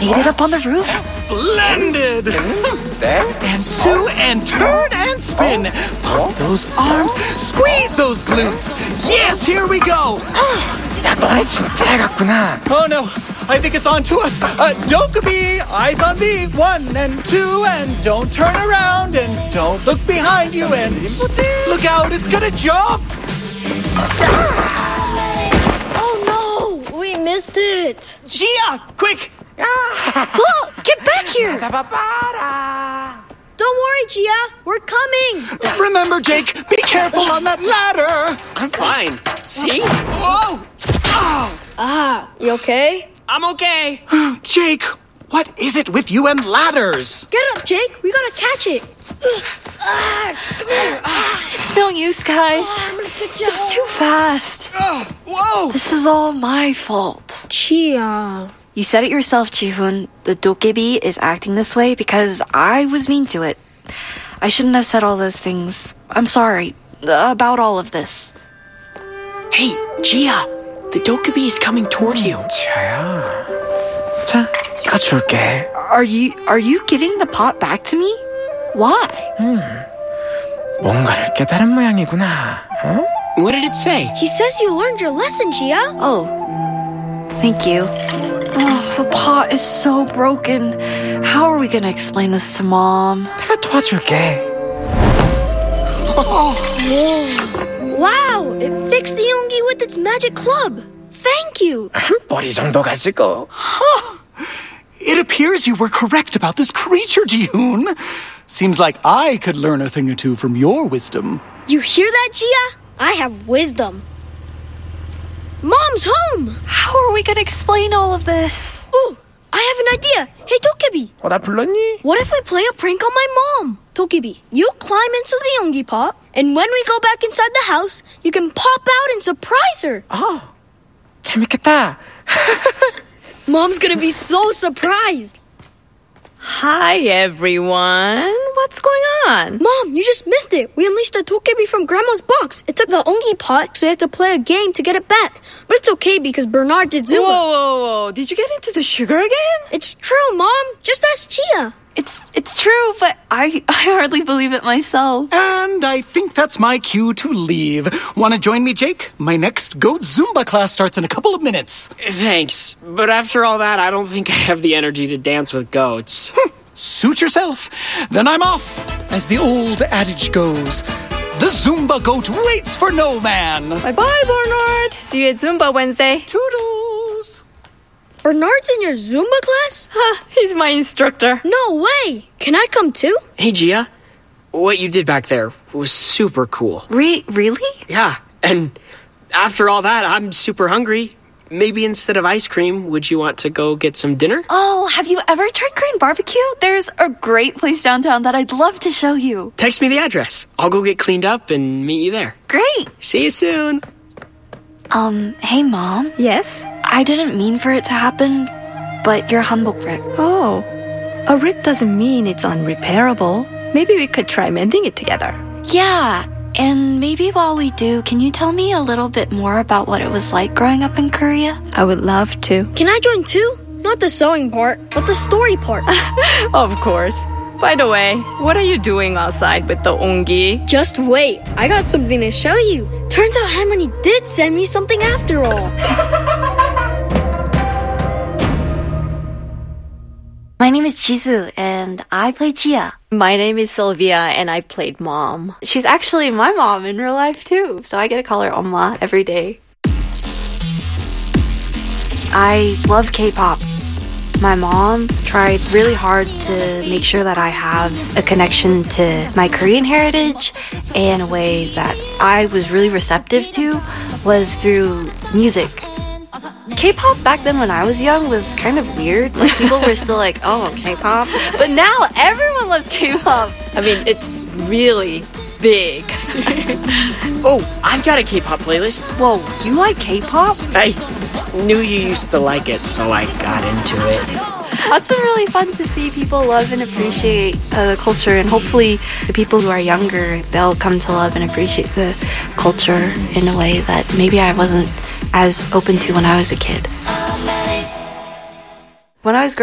made it up on the roof. Splendid! And two, and turn, and spin. Pop those arms, squeeze those glutes. Yes, here we go. 야, 너네 진짜 해갔구나. Oh no, I think it's on to us. Dokkaebi, eyes on me. 1 and 2, and don't turn around, and don't look behind you, and look out, it's gonna jump. Oh no, we missed it. Gia, quick. Look, get back here. Don't worry, Gia, we're coming. Remember, Jake, be careful on that ladder. I'm fine. See? Whoa! Oh. You okay? I'm okay. Jake, what is it with you and ladders? Get up, Jake. We gotta catch it. Come here. It's no use, guys. I'm gonna pick you It's too fast. Whoa! This is all my fault. Chia. You said it yourself, Jihoon. The dokkaebi is acting this way because I was mean to it. I shouldn't have said all those things. I'm sorry about all of this. Hey, Gia, the dokkaebi is coming toward you. 자야. 자, 이거 줄게. Are you giving the pot back to me? Why? 뭔가를 깨달은 모양이구나. 어? What did it say? He says you learned your lesson, Gia. Oh, thank you. Oh, the pot is so broken. How are we gonna explain this to Mom? 내가 도와줄게. Wow, it fixed the Yoongi with its magic club. Thank you. 머리 정도 가지고. It appears you were correct about this creature, Jihoon. Seems like I could learn a thing or two from your wisdom. You hear that, Gia? I have wisdom. Mom's home. How are we gonna explain all of this? Ooh, I have an idea. Hey, Dokkaebi. 나 불렀니? What if we play a prank on my mom? Dokkaebi, you climb into the Yoongi pot, and when we go back inside the house, you can pop out and surprise her. 재밌겠다. Mom's gonna be so surprised. Hi, everyone. What's going on? Mom, you just missed it. We unleashed a Dokkaebi from Grandma's box. It took the Yoongi pot, so we had to play a game to get it back. But it's okay because Bernard did Zumba. Whoa. Did you get into the sugar again? It's true, Mom. Just ask Chia. It's true, but I hardly believe it myself. And I think that's my cue to leave. Want to join me, Jake? My next Goat Zumba class starts in a couple of minutes. Thanks. But after all that, I don't think I have the energy to dance with goats. Suit yourself. Then I'm off. As the old adage goes, the Zumba goat waits for no man. Bye-bye, Bernard. See you at Zumba Wednesday. Toodles. Bernard's in your Zumba class? He's my instructor. No way. Can I come too? Hey, Gia, what you did back there was super cool. Really? Yeah, and after all that, I'm super hungry. Maybe instead of ice cream, would you want to go get some dinner? Oh, have you ever tried Korean barbecue? There's a great place downtown that I'd love to show you. Text me the address. I'll go get cleaned up and meet you there. Great. See you soon. Hey, Mom. Yes? I didn't mean for it to happen, but your hanbok ripped. Oh, a rip doesn't mean it's unrepairable. Maybe we could try mending it together. Yeah, and maybe while we do, can you tell me a little bit more about what it was like growing up in Korea? I would love to. Can I join too? Not the sewing part, but the story part. Of course. By the way, what are you doing outside with the ongi? Just wait. I got something to show you. Turns out Harmony did send me something after all. My name is Jisoo, and I play Chia. My name is Sylvia, and I played Mom. She's actually my mom in real life, too, so I get to call her Oma every day. I love K-pop. My mom tried really hard to make sure that I have a connection to my Korean heritage, and a way that I was really receptive to was through music. K-pop back then when I was young was kind of weird. Like, people were still like, oh, K-pop. But now everyone loves K-pop. I mean, it's really big. Oh, I've got a K-pop playlist. Whoa, you like K-pop? I knew you used to like it, so I got into it. That's been really fun to see people love and appreciate the culture, and hopefully the people who are younger, they'll come to love and appreciate the culture in a way that maybe I wasn't as open to when I was a kid. When I was